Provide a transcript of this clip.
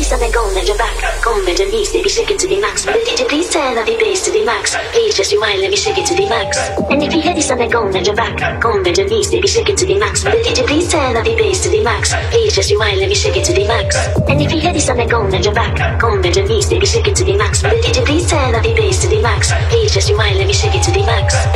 this and then go and your back. Come with your knees, they be shaking to the max. The DJ please turn up the bass to the max. Please just rewind, let me shake it to the max. And if you hear this and then go and your back. Come with your knees, they be shaking to the max. The DJ please turn up the bass to the max. Please just rewind, let me shake it to the max. And if you hear this and then go and your back. Come with your knees, they be shaking to the max. The DJ please turn up the bass to the max. Please just rewind, let me shake it to the max.